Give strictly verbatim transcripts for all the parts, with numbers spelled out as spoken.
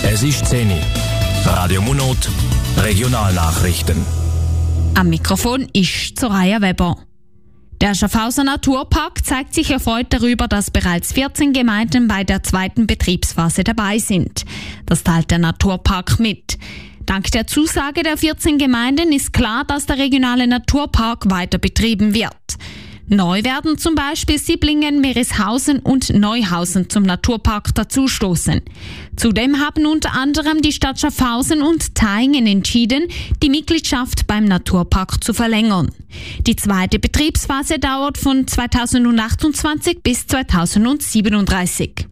Es ist zehn Uhr. Radio Munot, Regionalnachrichten. Am Mikrofon ist Soraya Weber. Der Schaffhauser Naturpark zeigt sich erfreut darüber, dass bereits vierzehn Gemeinden bei der zweiten Betriebsphase dabei sind. Das teilt der Naturpark mit. Dank der Zusage der vierzehn Gemeinden ist klar, dass der regionale Naturpark weiter betrieben wird. Neu werden zum Beispiel Sieblingen, Merishausen und Neuhausen zum Naturpark dazustoßen. Zudem haben unter anderem die Stadt Schaffhausen und Thaingen entschieden, die Mitgliedschaft beim Naturpark zu verlängern. Die zweite Betriebsphase dauert von zweitausendachtundzwanzig bis zweitausendsiebenunddreißig.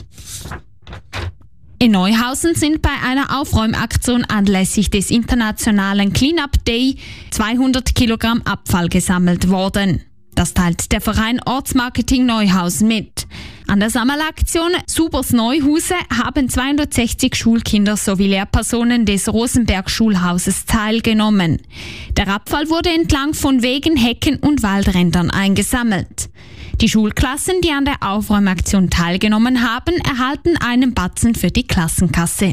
In Neuhausen sind bei einer Aufräumaktion anlässlich des internationalen Cleanup Day zweihundert Kilogramm Abfall gesammelt worden. Das teilt der Verein Ortsmarketing Neuhausen mit. An der Sammelaktion Subers Neuhuse haben zweihundertsechzig Schulkinder sowie Lehrpersonen des Rosenberg-Schulhauses teilgenommen. Der Abfall wurde entlang von Wegen, Hecken und Waldrändern eingesammelt. Die Schulklassen, die an der Aufräumaktion teilgenommen haben, erhalten einen Batzen für die Klassenkasse.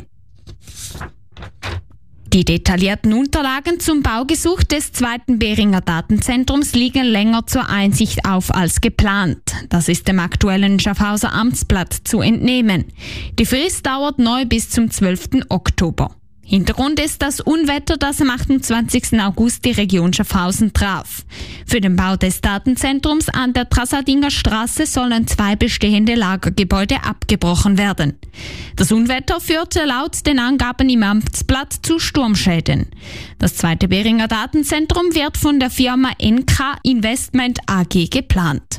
Die detaillierten Unterlagen zum Baugesuch des zweiten Behringer Datenzentrums liegen länger zur Einsicht auf als geplant. Das ist dem aktuellen Schaffhauser Amtsblatt zu entnehmen. Die Frist dauert neu bis zum zwölften Oktober. Hintergrund ist das Unwetter, das am achtundzwanzigsten August die Region Schaffhausen traf. Für den Bau des Datenzentrums an der Trassaldinger Straße sollen zwei bestehende Lagergebäude abgebrochen werden. Das Unwetter führte laut den Angaben im Amtsblatt zu Sturmschäden. Das zweite Behringer Datenzentrum wird von der Firma N K Investment A G geplant.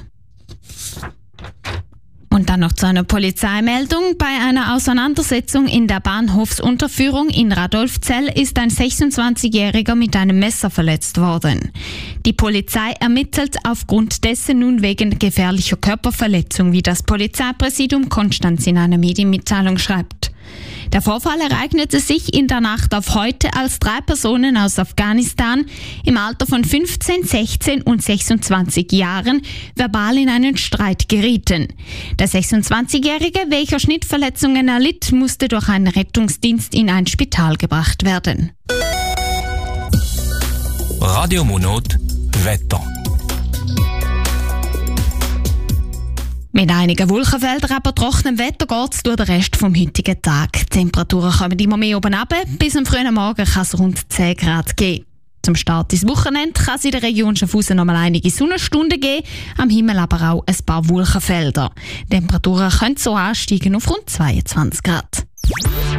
Und dann noch zu einer Polizeimeldung. Bei einer Auseinandersetzung in der Bahnhofsunterführung in Radolfzell ist ein sechsundzwanzigjähriger mit einem Messer verletzt worden. Die Polizei ermittelt aufgrund dessen nun wegen gefährlicher Körperverletzung, wie das Polizeipräsidium Konstanz in einer Medienmitteilung schreibt. Der Vorfall ereignete sich in der Nacht auf heute, als drei Personen aus Afghanistan im Alter von fünfzehn, sechzehn und sechsundzwanzig Jahren verbal in einen Streit gerieten. Der sechsundzwanzigjährige, welcher Schnittverletzungen erlitt, musste durch einen Rettungsdienst in ein Spital gebracht werden. Radio Munot, Wetter. Mit einigen Wolkenfeldern, aber trockenem Wetter geht's durch den Rest vom heutigen Tag. Die Temperaturen kommen immer mehr oben runter. Bis am frühen Morgen kann es rund zehn Grad geben. Zum Start ins Wochenende kann es in der Region Schaffhausen noch mal einige Sonnenstunden geben, am Himmel aber auch ein paar Wolkenfelder. Die Temperaturen können so ansteigen auf rund zweiundzwanzig Grad.